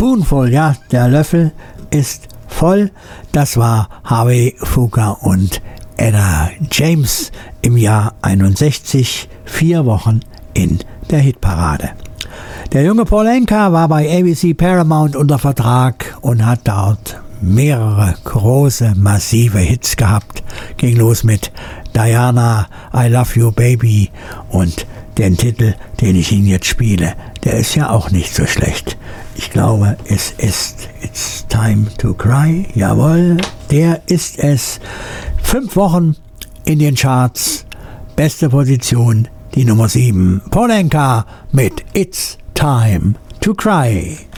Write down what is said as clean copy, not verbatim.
Spoonful, ja, der Löffel ist voll. Das war Harvey Fuqua und Etta James im Jahr 61, 4 Wochen in der Hitparade. Der junge Paul Anka war bei ABC Paramount unter Vertrag und hat dort mehrere große, massive Hits gehabt. Ging los mit Diana, I Love You Baby und den Titel, den ich Ihnen jetzt spiele, der ist ja auch nicht so schlecht. Ich glaube, es ist It's Time to Cry. Jawohl, der ist es. 5 Wochen in den Charts. Beste Position, die Nummer 7. Paul Anka mit It's Time to Cry.